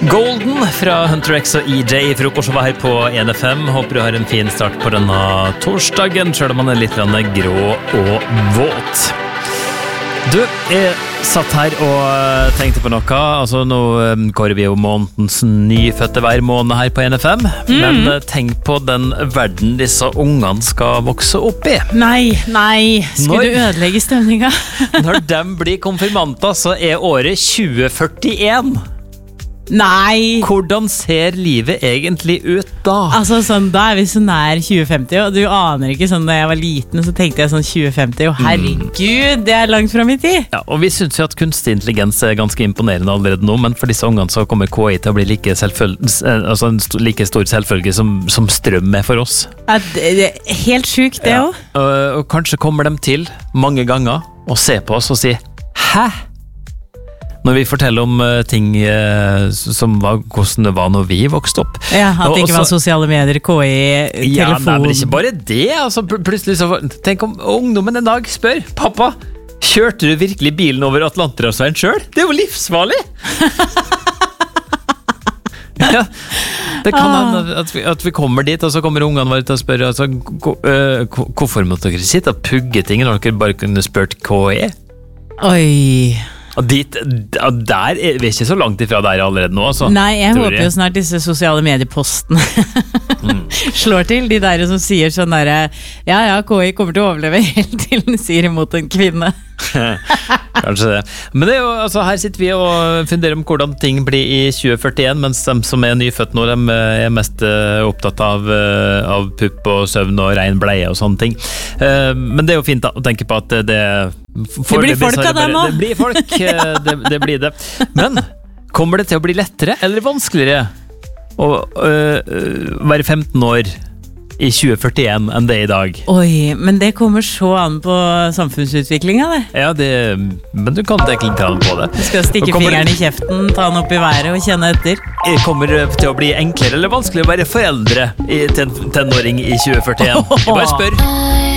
Golden fra Hunter X og EJ I frokost var her på 1FM. Håper du har en fin start på denne torsdagen, selv om man litt grå og våt. Du, jeg satt her og tenkte på noe. Altså, nå går vi jo månedens nyfødte hver måned her på 1FM. Men tenk på den verden disse ungene skal vokse opp I. Nei. Skulle du ødelegge stemninga? Når de blir konfirmanter, så året 2041. Nei! Hvordan ser livet egentlig ut da? Altså sånn, da vi så nær 2050, og du aner ikke sånn, da jeg var liten så tenkte jeg sånn 2050, og herregud, det langt frem I tid. Ja, og vi synes jo at kunstig intelligens ganske imponerende allerede nå, men for disse ungene så kommer KI til å bli like like stor selvfølge som strøm for oss. Ja, det helt sykt det også. Og kanskje kommer de til mange ganger og ser på oss og sier, hæ? Når vi forteller om ting som hvordan det var når vi vokste opp. Ja, at det ikke var sosiale medier, KI, telefon. Ja, nei, men ikke bare det. Altså, plutselig så, tenk om ungdommen en dag spør, pappa, kjørte du virkelig bilen over Atlanterhavsveien selv? Det jo livsfarlig! Ja, det kan hende at vi kommer dit, og så kommer ungene våre til å spørre, altså, hvorfor måtte dere sitte og pugge ting når dere bare kunne spørt KI? Oi... Og der vi ikke så langt ifra der allerede nå altså. Nei, jeg håper jo snart disse sosiale mediepostene slår til, de der som sier sånn der, ja, KI kommer til å overleve helt til den sier imot en kvinne. Kanskje det. Men det jo, altså, her sitter vi og funderer om hvordan ting blir I 2041, mens de som nyfødt nå, de mest opptatt av pupp og søvn og ren bleie og sånne ting. Men det jo fint da, å tenke på at det blir folk av dem også. Det blir folk, det blir det. Men kommer det til å bli lettere eller vanskeligere å være 15 år I 2041 enn det I dag? Oi, men det kommer så an på samfunnsutviklingen, det. Ja, men du kan egentlig ta den på det. Du skal stikke fingeren I kjeften, ta den opp I været og kjenne etter. Kommer det til å bli enklere eller vanskelig å være foreldre til en tenåring I 2041? Jeg bare spør.